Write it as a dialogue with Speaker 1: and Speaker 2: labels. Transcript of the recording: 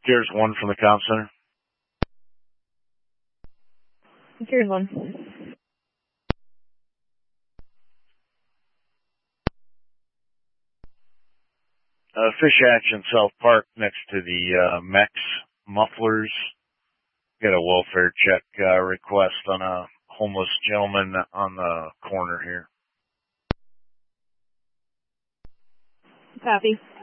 Speaker 1: Here's one from the comm center.
Speaker 2: Here's one.
Speaker 1: Fish Action South Park next to the Mex Mufflers. Got a welfare check request on a homeless gentleman on the corner here.
Speaker 2: Copy.